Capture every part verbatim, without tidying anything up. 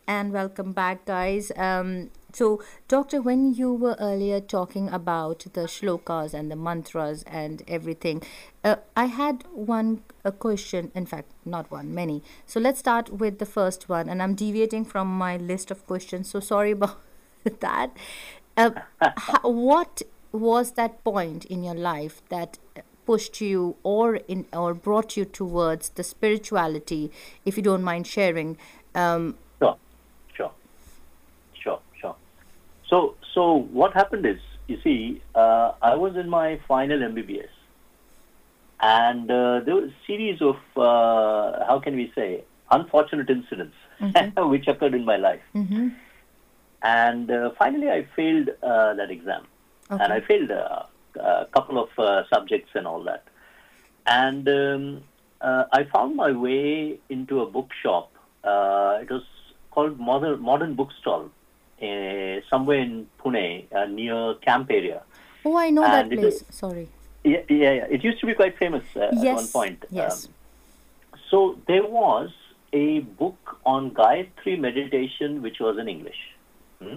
and welcome back, guys. Um, so, Doctor, when you were earlier talking about the shlokas and the mantras and everything, uh, I had one a question. In fact, not one, many. So let's start with the first one, and I'm deviating from my list of questions. So sorry about that. Uh, ho- what was that point in your life that pushed you or in or brought you towards the spirituality, if you don't mind sharing? um, Sure, sure, sure, sure. So, so what happened is, you see, uh, I was in my final M B B S, and uh, there was a series of uh, how can we say unfortunate incidents okay. which occurred in my life, Mm-hmm. and uh, finally I failed uh, that exam, and I Okay. failed uh, a couple of uh, subjects and all that, and um, uh, I found my way into a bookshop. Uh, it was called Modern Modern Bookstall, uh, somewhere in Pune, uh, near Camp area, Oh, I know that and it was place. Sorry. yeah, yeah, yeah. It used to be quite famous uh, at one Yes. point. Yes. Um, so there was a book on Gayatri meditation, which was in English. Hmm?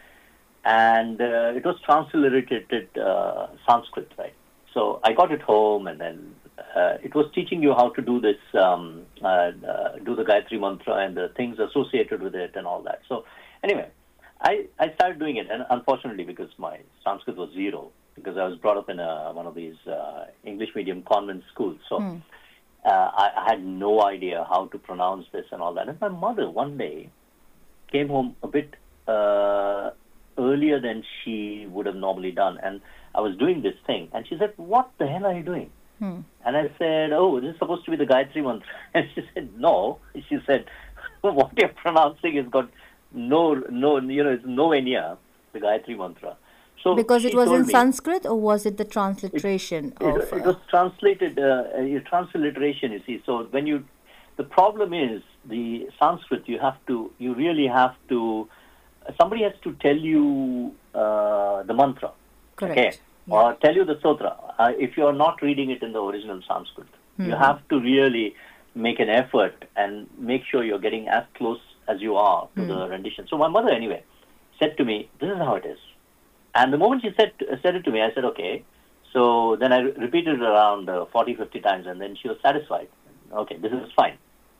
And uh, it was transliterated uh, Sanskrit, right? So I got it home, and then uh, it was teaching you how to do this, um, uh, uh, do the Gayatri mantra and the things associated with it and all that. So anyway, I, I started doing it, and unfortunately, because my Sanskrit was zero, because I was brought up in a, one of these uh, English medium convent schools, so Hmm. uh, I, I had no idea how to pronounce this and all that. And my mother one day came home a bit uh, earlier than she would have normally done. And I was doing this thing. And she said, "What the hell are you doing?" Hmm. And I said, "Oh, this is supposed to be the Gayatri Mantra." And she said, "No." She said, "What you're pronouncing has got no, no, you know, it's nowhere near the Gayatri Mantra." So Because it she was in told me, Sanskrit, or was it the it, transliteration it, of? it Uh, was translated, uh, a transliteration, you see. So when you, the problem is the Sanskrit, you have to, you really have to, somebody has to tell you uh, the mantra, okay, correct. Yeah. or tell you the sutra. Uh, if you are not reading it in the original Sanskrit, you Hmm. have to really make an effort and make sure you're getting as close as you are to Hmm. the rendition. So my mother, anyway, said to me, "This is how it is." And the moment she said said it to me, I said, "Okay." So then I re- repeated it around uh, forty, fifty times, and then she was satisfied. Okay, this is fine.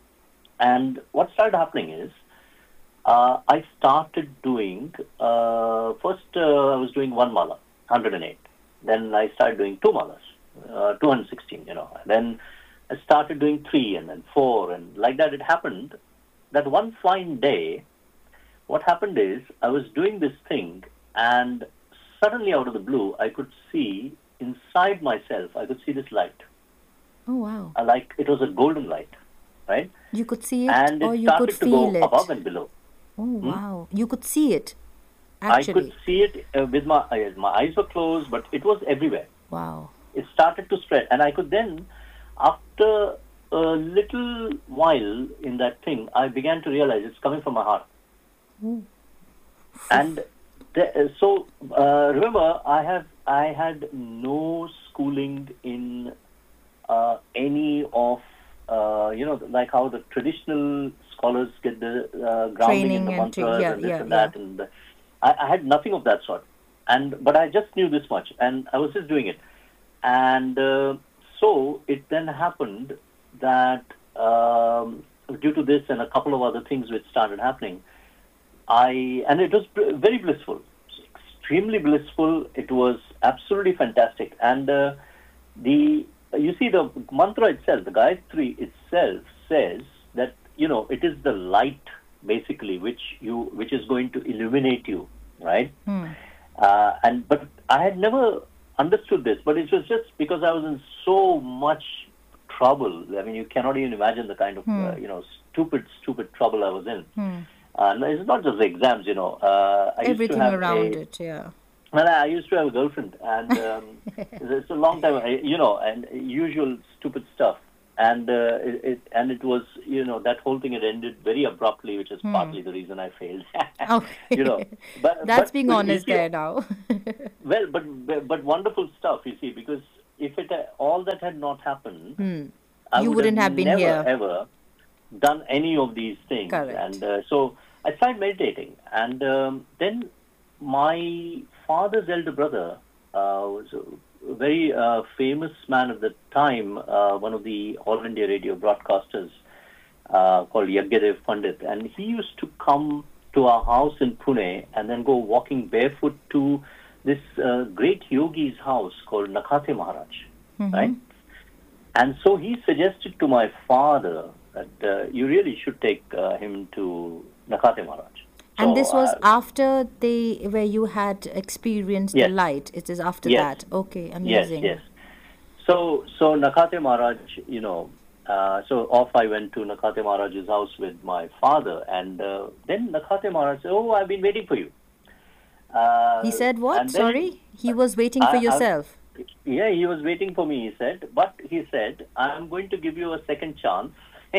And what started happening is, uh, I started doing, uh, first uh, I was doing one mala, one hundred eight. Then I started doing two malas, uh, two hundred sixteen, you know. Then I started doing three and then four, and like that it happened that one fine day, what happened is I was doing this thing, and suddenly out of the blue, I could see inside myself, I could see this light. Oh, wow. Uh, like it was a golden light, right? You could see it, And it or you could started to go feel above it. and below. Oh, Hmm? wow. You could see it, I could actually. see it uh, with my eyes. My eyes were closed, but it was everywhere. Wow. It started to spread, and I could then, after a little while in that thing, I began to realize it's coming from my heart. Oh. And the, so uh, remember, I have I had no schooling in uh, any of uh, you know like how the traditional scholars get the uh, grounding in Training the and to, mantras yeah, and this yeah, and yeah. that, and the, I, I had nothing of that sort. And but I just knew this much, and I was just doing it. And uh, so it then happened that um, due to this and a couple of other things which started happening, I and it was bl- very blissful, extremely blissful. It was absolutely fantastic, and uh, the you see the mantra itself, the Gayatri itself says that you know it is the light basically which you which is going to illuminate you, right? Hmm. Uh, and but I had never understood this, but it was just because I was in so much trouble. I mean, you cannot even imagine the kind of Hmm. uh, you know stupid, stupid trouble I was in. Hmm. Uh, no, it's not just the exams, you know. Uh, I used to Everything have around a it, yeah. well, I used to have a girlfriend, and um, it's a long time, I- you know, and usual stupid stuff. And uh, it, it and it was, you know, that whole thing had ended very abruptly, which is Hmm. partly the reason I failed. You know, Okay. but That's but being you honest see, there now. well, but but but wonderful stuff, you see, because if it had- all that had not happened, Hmm. I You would have wouldn't have been never here. ever done any of these things. Correct. And uh, so I started meditating, and um, then my father's elder brother uh, was a very uh, famous man at the time, uh, one of the All India radio broadcasters uh, called Yagyadev Pandit, and he used to come to our house in Pune and then go walking barefoot to this uh, great yogi's house called Nakhate Maharaj, Mm-hmm. right? And so he suggested to my father that uh, you really should take uh, him to Nakhate Maharaj. And So, this was uh, after they where you had experienced the yes, light. It is after yes, that. Okay, yes, amazing. yes. So, so Nakhate Maharaj, you know, uh, so off I went to Nakhate Maharaj's house with my father, and uh, then Nakhate Maharaj said, "Oh, I've been waiting for you." He Uh, said what? and then Sorry? He was waiting for I, I, yourself. yeah, he was waiting for me, he said, but he said, I'm going to give you a second chance.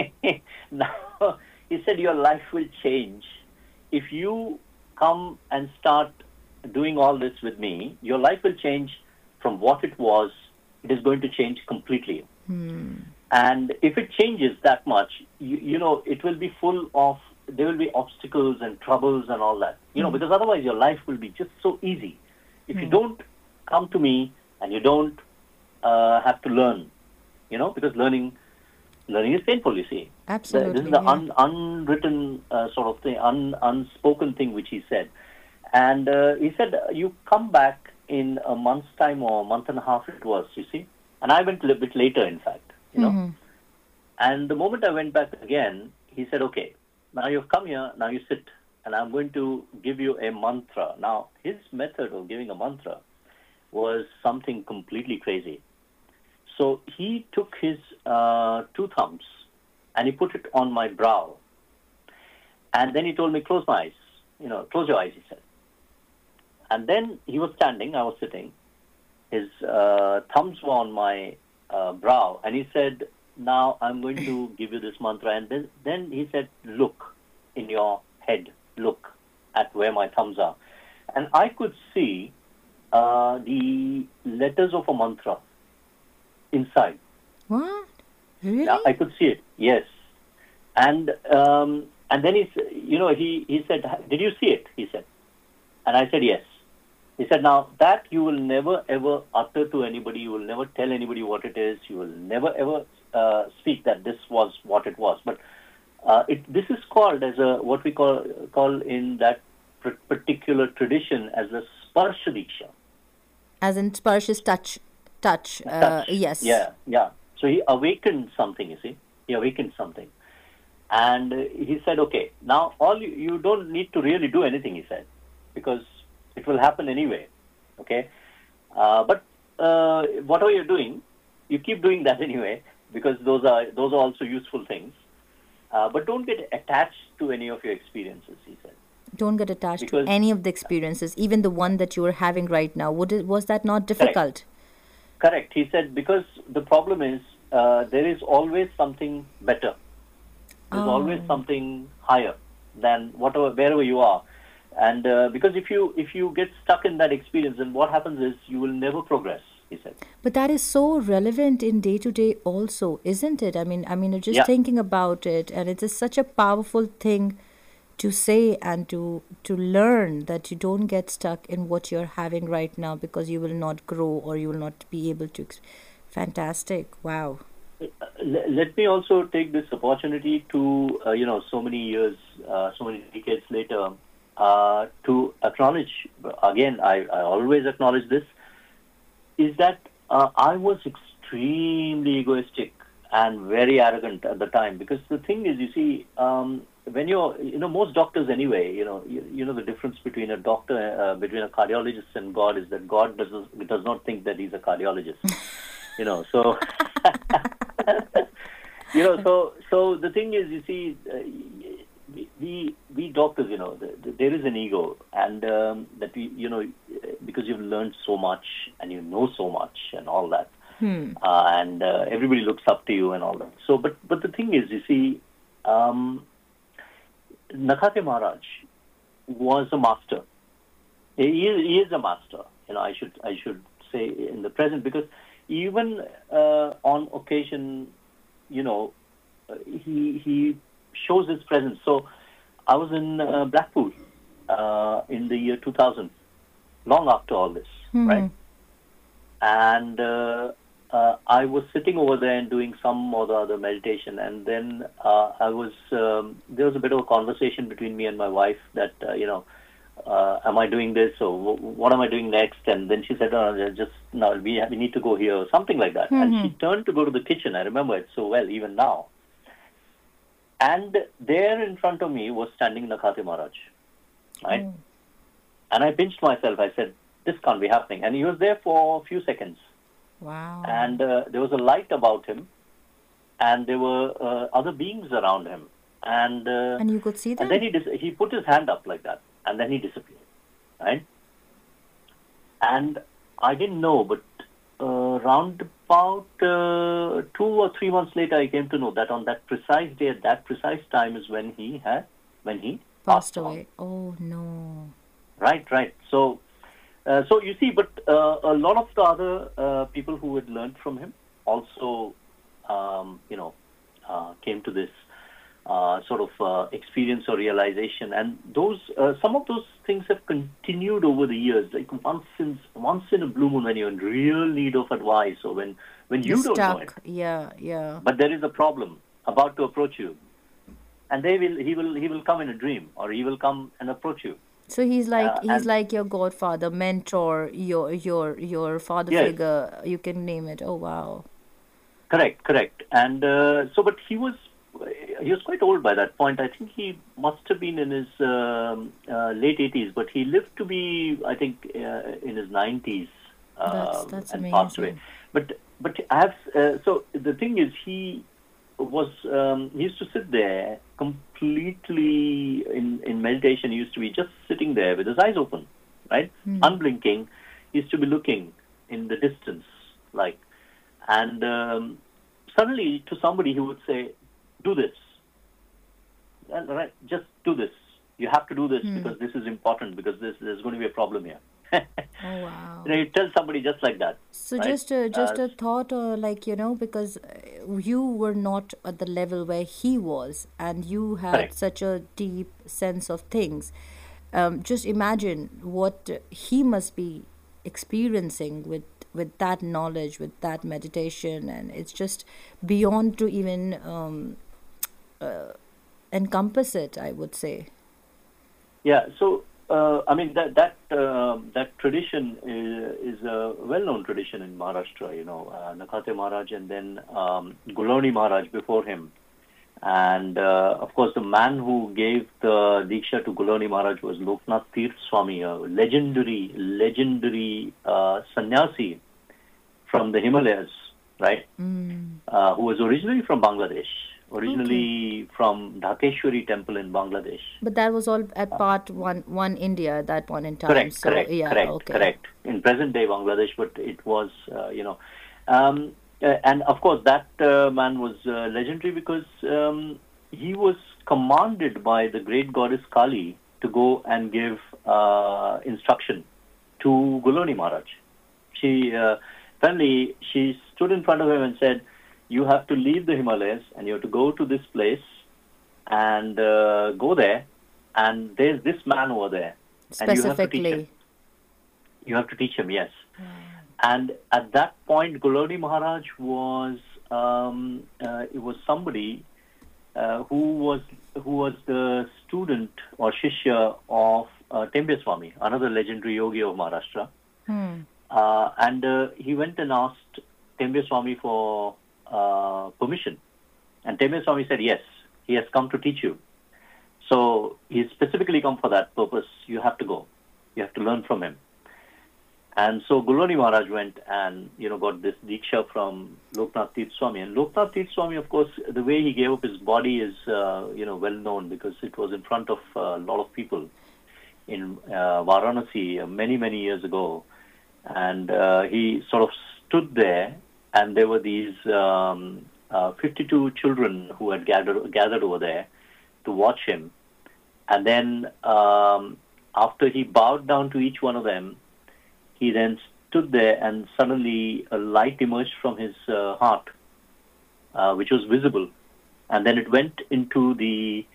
Now, he said, your life will change. If you come and start doing all this with me, your life will change from what it was. It is going to change completely. Hmm. And if it changes that much, you, you know, it will be full of, there will be obstacles and troubles and all that. You know, because otherwise your life will be just so easy. If you don't come to me and you don't uh, have to learn, you know, because learning learning is painful, you see. The- This is Absolutely, the yeah. un, unwritten uh, sort of thing, un, unspoken thing which he said. And uh, he said, uh, you come back in a month's time or a month and a half it was, you see. And I went a little bit later, in fact, you know. Mhm. And the moment I went back again, he said, okay, now you've come here, now you sit, and I'm going to give you a mantra. Now, his method of giving a mantra was something completely crazy. So he took his uh, two thumbs and he put it on my brow. And then he told me, close my eyes. You know, close your eyes, he said. And then he was standing, I was sitting. His uh, thumbs were on my uh, brow. And he said, now I'm going to give you this mantra. And then, then he said, look in your head, look at where my thumbs are. And I could see uh, the letters of a mantra inside. What? Yeah, Really? I could see it. Yes, and um, and then he, s- you know, he he said, "Did you see it?" He said, and I said, "Yes." He said, "Now that you will never ever utter to anybody. You will never tell anybody what it is. You will never ever uh, speak that this was what it was. But uh, it this is called as a what we call call in that pr- particular tradition as a sparsha diksha." As in Sparsh's touch. Touch. Uh, Touch. yes. Yeah, yeah. So he awakened something, you see. He awakened something. And uh, he said, okay, now all you, you don't need to really do anything, he said, because it will happen anyway. Okay. Uh, but uh, whatever you're doing, you keep doing that anyway, because those are those are also useful things. Uh, but don't get attached to any of your experiences, he said. Don't get attached to Because, any of the experiences, even the one that you are having right now. Would it, was that not correct. difficult? Correct. He said, because the problem is uh, there is always something better. There's always Oh. something higher than whatever, wherever you are. And uh, because if you if you get stuck in that experience, then what happens is you will never progress, he said. But that is so relevant in day to day also, isn't it? I mean, I mean, just Yeah, thinking about it, and it is such a powerful thing to say and to to learn that you don't get stuck in what you're having right now because you will not grow or you will not be able to. Ex- Fantastic! Wow. Let, let me also take this opportunity to, uh, you know, so many years, uh, so many decades later, uh, to acknowledge, again, I, I always acknowledge this, is that uh, I was extremely egoistic and very arrogant at the time. Because the thing is, you see, um, when you're, you know, most doctors anyway, you know, you, you know, the difference between a doctor, uh, between a cardiologist and God is that God does, does not think that he's a cardiologist. You know, so you know, so so the thing is, you see, uh, we, we we doctors, you know, the, the, there is an ego, and um, that we, you know, because you've learned so much and you know so much and all that, Hmm. uh, and uh, everybody looks up to you and all that. So, but but the thing is, you see, um, Nakhate Maharaj was a master. He is, he is a master. You know, I should I should say in the present, because even uh, on occasion, you know, uh, he he shows his presence. So I was in uh, Blackpool uh, in the year two thousand, long after all this, Hmm. right? And uh, uh, I was sitting over there and doing some or the other meditation, and then uh, I was um, there was a bit of a conversation between me and my wife that uh, you know, uh, am I doing this or w- what am I doing next? And then she said, oh, just no, we have, we need to go here or something like that. And she turned to go to the kitchen. I remember it so well, even now. And there in front of me was standing Nakhate Maharaj, right? Oh. And I pinched myself. I said, this can't be happening. And he was there for a few seconds. Wow. And uh, there was a light about him. And there were uh, other beings around him. And uh, And you could see them? and then he dis- he put his hand up like that. And then he disappeared, right? And I didn't know, but uh, round about uh, two or three months later, I came to know that on that precise day, at that precise time, is when he had when he Passed passed on. away. Oh, no. Right, right. So, uh, so you see, but uh, a lot of the other uh, people who had learned from him also, um, you know, uh, came to this uh, sort of uh, experience or realization, and those uh, some of those things have continued over the years. Like once in once in a blue moon, when you're in real need of advice, or when when you You're don't know it, stuck. Yeah, yeah. but there is a problem about to approach you, and they will he will he will come in a dream, or he will come and approach you. So he's like Uh, he's and like your godfather, mentor, your your your father yes, figure. You can name it. Oh, wow. correct, correct. And uh, so, but he was he was quite old by that point. I think he must have been in his um, uh, late eighties, but he lived to be, I think, uh, in his nineties That's um, that's and passed away. amazing. But but I have uh, so the thing is, he was um, he used to sit there completely in in meditation. He used to be just sitting there with his eyes open, right, unblinking. He used to be looking in the distance, like, and um, suddenly to somebody he would say, do this. And, right, just do this. You have to do this because this is important, because this, there's going to be a problem here. Oh, wow. You know, you tell somebody just like that. So right? just a, just Uh, a thought, uh, like, you know, because uh, you were not at the level where he was, and you had correct. such a deep sense of things. Um, just imagine what he must be experiencing with with that knowledge, with that meditation, and it's just beyond to even um, encompass it, I would say. Yeah. So, uh, I mean, that that uh, that tradition is, is a well-known tradition in Maharashtra. You know, uh, Nakhate Maharaj, and then um, Guloni Maharaj before him. And uh, of course, the man who gave the Diksha to Guloni Maharaj was Loknath Tirth Swami, a legendary, legendary uh, sannyasi from the Himalayas, right? Uh, who was originally from Bangladesh, originally from Dhakeshwari temple in Bangladesh. But that was all at part one, one India at that point in time. Correct, So correct, yeah, correct, okay. correct. In present day Bangladesh, but it was, uh, you know, um, uh, and of course that uh, man was uh, legendary because um, he was commanded by the great goddess Kali to go and give uh, instruction to Guloni Maharaj. She, uh, apparently, she stood in front of him and said, you have to leave the Himalayas and you have to go to this place and uh, go there, and there's this man over there. And you have to teach him. Specifically. You have to teach him, yes. And at that point, Guloni Maharaj was um, uh, it was somebody uh, who was who was the student or shishya of uh, Tembe Swami, another legendary yogi of Maharashtra. Uh, and uh, he went and asked Tembe Swami for uh, permission, and Tembe Swami said, "Yes, he has come to teach you. So he's specifically come for that purpose. You have to go. You have to learn from him." And so Guloni Maharaj went and, you know, got this Diksha from Loknath Tirth Swami. And Loknath Tirth Swami, of course, the way he gave up his body is, uh, you know, well known because it was in front of a lot of people in uh, Varanasi uh, many, many years ago. And uh, he sort of stood there, and there were these um, uh, fifty-two children who had gathered, gathered over there to watch him. And then um, after he bowed down to each one of them, he then stood there, and suddenly a light emerged from his uh, heart, uh, which was visible. And then it went into the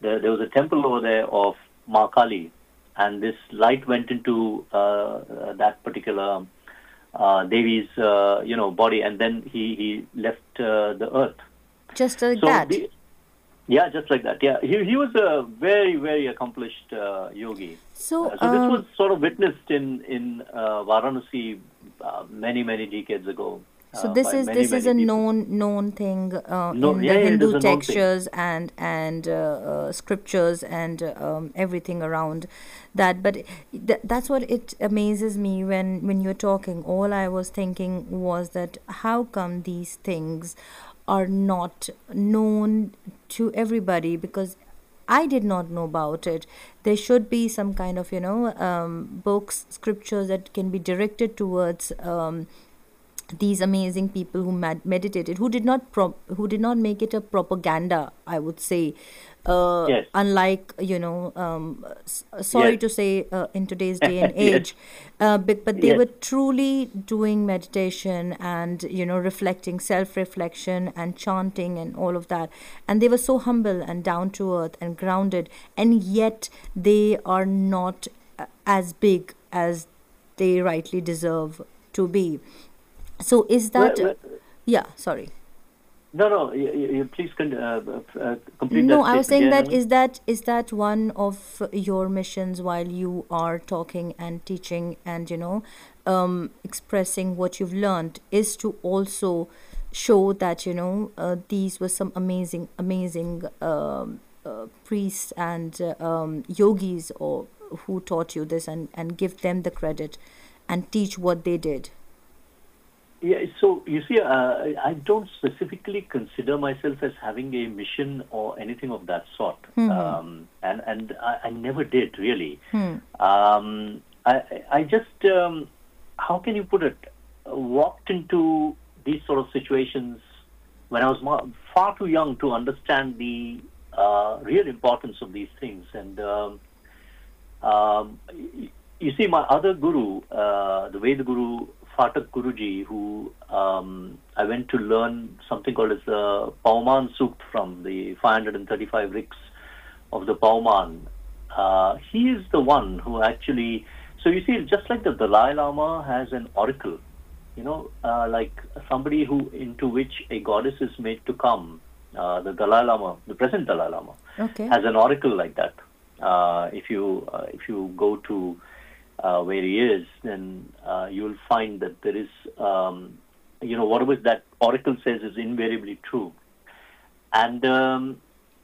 there, there was a temple over there of Ma Kali, and this light went into uh, uh, that particular uh, Devi's, uh, you know, body, and then he, he left uh, the earth. Just like So that. the, yeah, just like that. Yeah, he he was a very very accomplished uh, yogi. So, Uh, so um, this was sort of witnessed in in uh, Varanasi uh, many many decades ago. So uh, this by is many, this is many a people. known known thing uh, No, in yeah, the yeah, it Hindu is a known thing. textures and and uh, uh, scriptures and uh, um, everything around that. But th- that's what it amazes me when when you're talking. All I was thinking was that how come these things are not known to everybody, because I did not know about it. There should be some kind of, you know, um, books, scriptures that can be directed towards um, these amazing people who med- meditated, who did not pro- who did not make it a propaganda, I would say. Uh, Yes, unlike, you know, um, s- sorry yes, to say, uh, in today's day and yes, age, uh, but, but they yes. were truly doing meditation and, you know, reflecting, self-reflection and chanting and all of that, and they were so humble and down to earth and grounded, and yet they are not uh, as big as they rightly deserve to be. So is Well, that, well, yeah, sorry. no, no. You, you you please con- uh, uh, complete No, that I was statement. saying Yeah, that no? is that is that one of your missions while you are talking and teaching and, you know, um, expressing what you've learned, is to also show that, you know, uh, these were some amazing amazing um, uh, priests and uh, um, yogis or who taught you this, and and give them the credit and teach what they did. Yeah, so you see, uh, I don't specifically consider myself as having a mission or anything of that sort, Hmm. um, and and I, I never did really. Hmm. Um, I I just um, how can you put it? uh, Walked into these sort of situations when I was more, far too young to understand the uh, real importance of these things, and um, um, y- you see, my other guru, uh, the Veda Guru, Phatak Guruji, who um, I went to learn something called as the Pauman Sukt from, the five hundred thirty-five riks of the Pauman. Uh, he is the one who actually, so you see, just like the Dalai Lama has an oracle, you know, uh, like somebody who into which a goddess is made to come. Uh, the Dalai Lama, the present Dalai Lama, Okay. has an oracle like that. Uh, if you uh, if you go to uh, where he is, then uh, you will find that there is, um, you know, whatever that oracle says is invariably true. And um,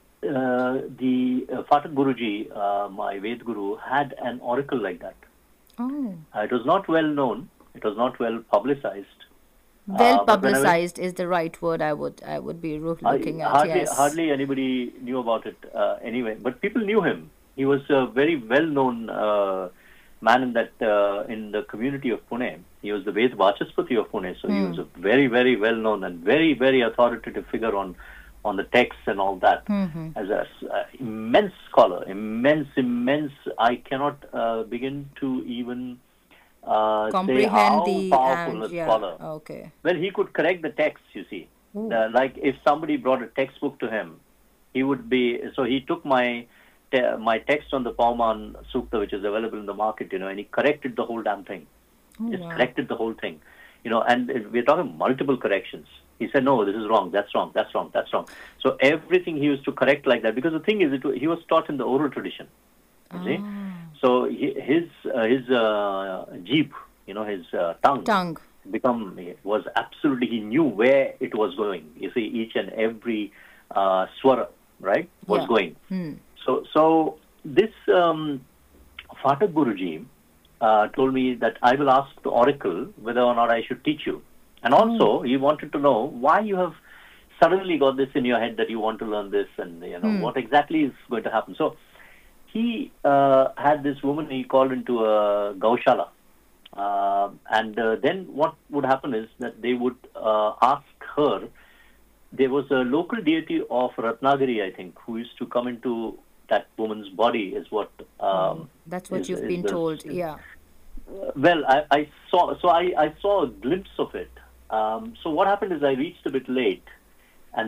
uh, the uh, Phatak Guruji, uh, my Ved Guru, had an oracle like that. Oh. Uh, it was not well known. It was not well publicized. Well Uh, but when I went, publicized is the right word I would I would be roo- I, looking at. hardly Yes. hardly anybody knew about it uh, anyway. But people knew him. He was a very well-known uh, man in that uh, in the community of Pune. He was the Ved Vachaspati of Pune, so he was a very very well-known and very very authoritative figure on on the texts and all that. Mm-hmm. As a uh, immense scholar, immense immense. I cannot uh, begin to even uh, say Comprehend how the powerful and a yeah. scholar. Okay. Well, he could correct the text, you see. Ooh. Uh, like if somebody brought a textbook to him, he would be, so he took my te- my text on the Pauman Sukta, which is available in the market, you know, and he corrected the whole damn thing. Oh, Just wow. corrected the whole thing. You know, and it- we're talking multiple corrections. He said, no, this is wrong, that's wrong, that's wrong, that's wrong. So everything he used to correct like that, because the thing is, it, wa- he was taught in the oral tradition, you see. Ah. So he, his, uh, his uh, jeep, you know, his uh, tongue, Tongue. become was absolutely, he knew where it was going. You see, each and every uh, swara, right, was Yeah. going. Hmm. So, so this um, Phatak Guruji uh, told me that I will ask the oracle whether or not I should teach you. And also, he wanted to know why you have suddenly got this in your head that you want to learn this, and you know Hmm. what exactly is going to happen. So, he uh, had this woman he called into a Gaushala. Uh, and uh, then what would happen is that they would uh, ask her, there was a local deity of Ratnagiri, I think, who used to come into that woman's body, is what. Um, That's what is, you've is been the- told. Yeah. Well, I, I saw, so I, I saw a glimpse of it. Um, so what happened is I reached a bit late, and the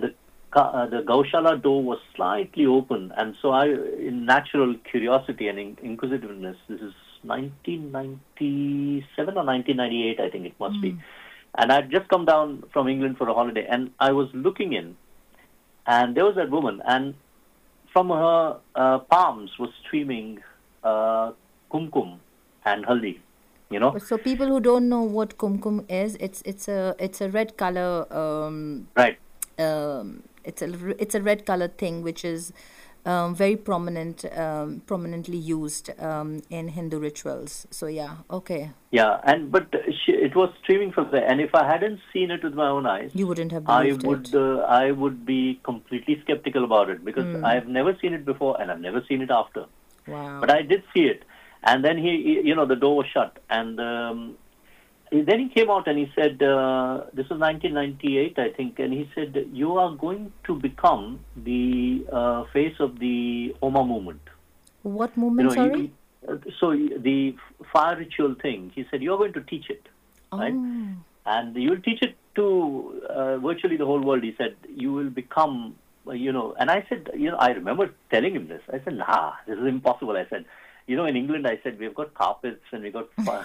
ca- uh, the Gaushala door was slightly open, and so I, in natural curiosity and in- inquisitiveness, this is nineteen ninety-seven or nineteen ninety-eight, I think it must be. And I'd just come down from England for a holiday, and I was looking in, and there was that woman, and from her uh, palms was streaming uh, kumkum and haldi, you know. So people who don't know what kumkum is, it's it's a it's a red color. Um, Right. um, it's a r- it's a red color thing which is um, very prominent, um, prominently used um, in Hindu rituals. So yeah, okay, Yeah, and but she, it was streaming from there, and if I hadn't seen it with my own eyes, you wouldn't have I believed would it. uh, I would be completely skeptical about it because I've never seen it before and I've never seen it after. Wow. But I did see it, and then he, he- you know, the door was shut, and um, he- then he came out and he said, uh, "This was nineteen ninety-eight, I think," and he said, "You are going to become the uh, face of the Homa movement." What You movement? know, Sorry. he- uh, so the fire ritual thing. He said, "You're going to teach it, right? Oh. And you will teach it to uh, virtually the whole world." He said, "You will become, uh, you know." And I said, you know, I remember telling him this. I said, "Nah, this is impossible." I said, "You know, in England," I said, "we've got carpets and we've got fire."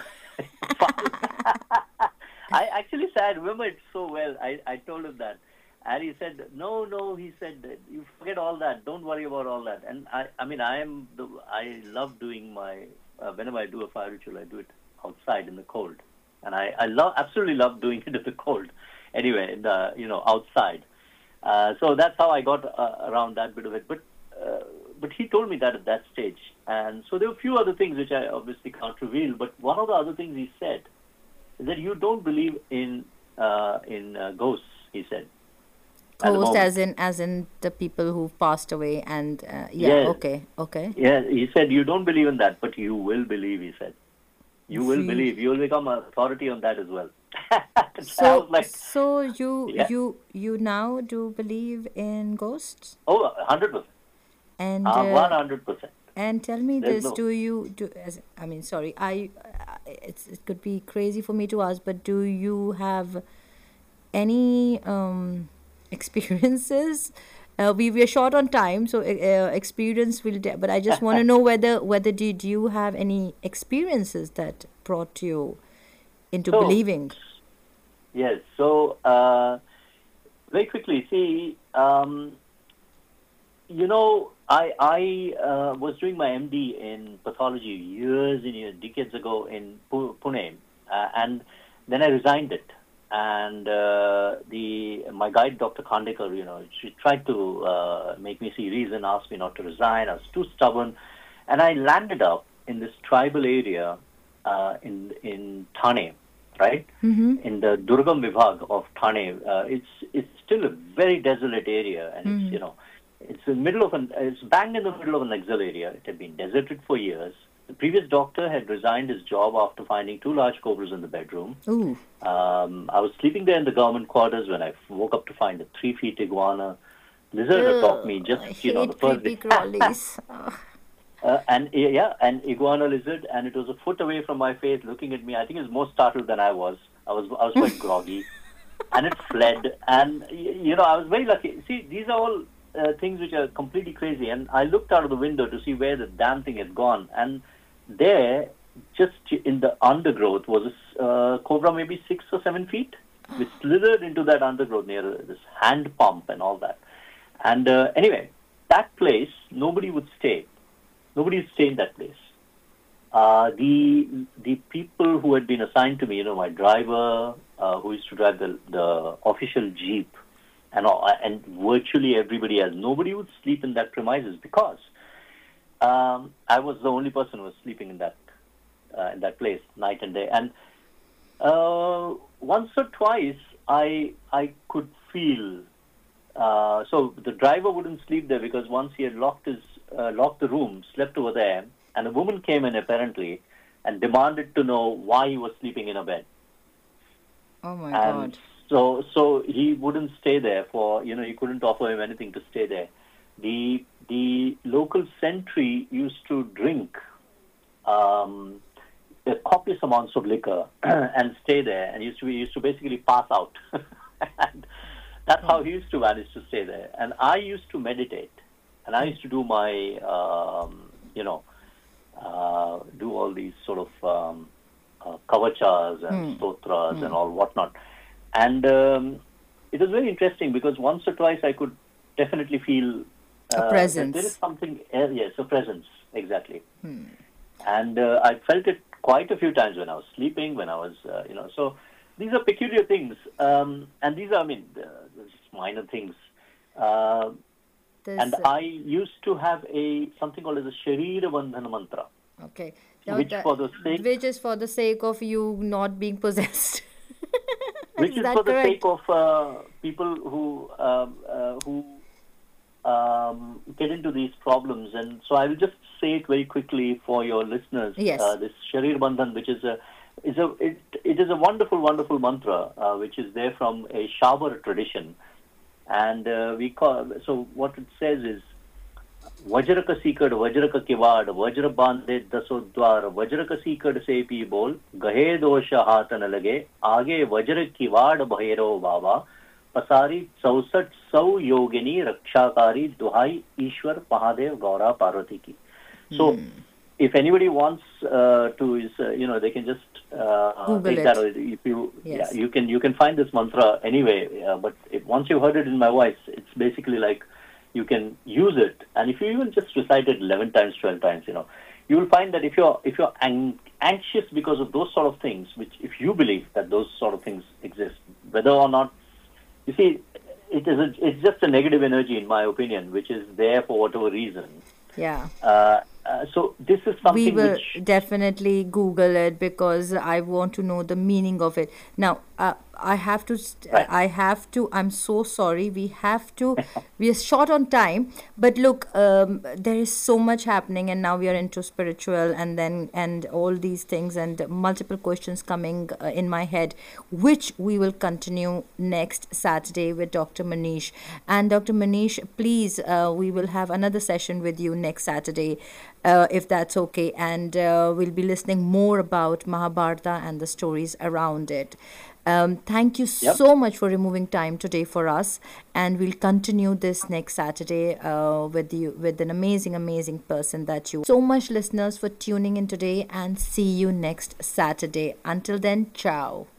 I actually said, I remember it so well. I, I told him that. And he said, no, no, he said, you forget all that. Don't worry about all that. And I, I mean, I am the, I love doing my, uh, whenever I do a fire ritual, I do it outside in the cold. And I, I love, absolutely love doing it in the cold. Anyway, in the, you know, outside. Uh, so that's how I got uh, around that bit of it. But, uh, but he told me that at that stage. And so there were a few other things which I obviously can't reveal. But one of the other things he said is that you don't believe in, uh, in uh, ghosts, he said. At the Ghost, moment. as in as in the people who've passed away, and uh, yeah, Yes. okay, okay. Yeah, he said, you don't believe in that, but you will believe, he said. You will Really? believe. You will become an authority on that as well. I So was like, so you Yeah. you you now do believe in ghosts, oh, one hundred percent. and Uh, uh, one hundred percent. and tell me There's this: no- do you do? As I mean, sorry, I uh, it's it could be crazy for me to ask, but do you have any um, experiences? Uh, we we are short on time, so uh, uh, experience will. De- but I just want to know whether whether did you have any experiences that brought you into So- believing? Yes. So, uh, very quickly, see, um, you know, I I uh, was doing my M D in pathology years and years, decades ago in Pu- Pune, uh, and then I resigned it. And uh, the my guide, Doctor Khandekar, you know, she tried to uh, make me see reason, asked me not to resign. I was too stubborn, and I landed up in this tribal area uh, in in Thane, right? Mm-hmm. In the Durgam Vibhag of Thane. Uh, it's it's still a very desolate area, and it's you know, it's in the middle of an it's bang in the middle of an Naxal area. It had been deserted for years. The previous doctor had resigned his job after finding two large cobras in the bedroom. Ooh. Um, I was sleeping there in the government quarters when I woke up to find a three-feet iguana lizard atop me. Ugh, Just I you know, hate the first creepy day. crawlies. Ugh. Uh, and uh, yeah, an iguana lizard, and it was a foot away from my face, looking at me. I think it was more startled than I was. I was I was quite groggy, and it fled. And y- you know, I was very lucky. See, these are all uh, things which are completely crazy. And I looked out of the window to see where the damn thing had gone, and there, just in the undergrowth, was a uh, cobra, maybe six or seven feet, which slithered into that undergrowth near this hand pump and all that. And uh, anyway, that place, nobody would stay. Nobody would stay in that place. Uh, the the people who had been assigned to me, you know, my driver, uh, who used to drive the the official jeep, and all, and virtually everybody else, nobody would sleep in that premises because um, I was the only person who was sleeping in that uh, in that place night and day. And uh, once or twice, I I could feel. Uh, so the driver wouldn't sleep there because once he had locked his uh, locked the room, slept over there, and a woman came in apparently and demanded to know why he was sleeping in a bed. Oh my And god. so so he wouldn't stay there for, you know, you couldn't offer him anything to stay there. The the local sentry used to drink um, uh, copious amounts of liquor and stay there, and used to be, used to basically pass out. And That's how he used to manage to stay there. And I used to meditate. And I used to do my, um, you know, uh, do all these sort of um, uh, kavachas and stotras and all whatnot. And um, it was very interesting because once or twice I could definitely feel uh, A presence. that there is something, uh, yes, a presence, exactly. And uh, I felt it quite a few times when I was sleeping, when I was, uh, you know, so these are peculiar things. Um, and these are, I mean, uh, just minor things. Uh, This, and I used to have a something called as a Sharira Bandhana mantra, okay. which that- for the sake, which is for the sake of you not being possessed. which is, that for the correct? sake of uh, people who um, uh, who um, get into these problems. And so I will just say it very quickly for your listeners. Yes. Uh, this Sharir Bandhan, which is a is a it, it is a wonderful, wonderful mantra, uh, which is there from a Shabar tradition. And uh, we call, so what it says is, Vajra ka sikad, Vajra ka kiwad, Vajra bandhe daso dwar, Vajra ka sikad se pi bol, Gahe dosha hata na lage, Aage Vajra kiwad bhairo baba, Pasari chausat sau yogini rakshakari duhai Ishwar Mahadev Gaura Parvati ki. So, if anybody wants uh, to, is uh, you know, they can just uh, Google take it. that. Or if you, Yes. yeah, you can you can find this mantra anyway. Uh, but if, once you've heard it in my voice, it's basically like you can use it. And if you even just recite it eleven times, twelve times, you know, you will find that if you're if you're ang- anxious because of those sort of things, which if you believe that those sort of things exist, whether or not, you see, it is a, it's just a negative energy, in my opinion, which is there for whatever reason. Yeah. Uh, uh, so this is something We will which definitely Google it because I want to know the meaning of it. Now, uh, I have to, st- Right. I have to, I'm so sorry. We have to, we are short on time. But look, um, there is so much happening, and now we are into spiritual and then, and all these things, and multiple questions coming uh, in my head, which we will continue next Saturday with Doctor Manish. And Doctor Manish, please, uh, we will have another session with you next Saturday. Uh, if that's okay, and uh, we'll be listening more about Mahabharata and the stories around it. Um, thank you Yep. so much for removing time today for us, and we'll continue this next Saturday uh, with you with an amazing, amazing person that you. So much, listeners, for tuning in today, and see you next Saturday. Until then, ciao.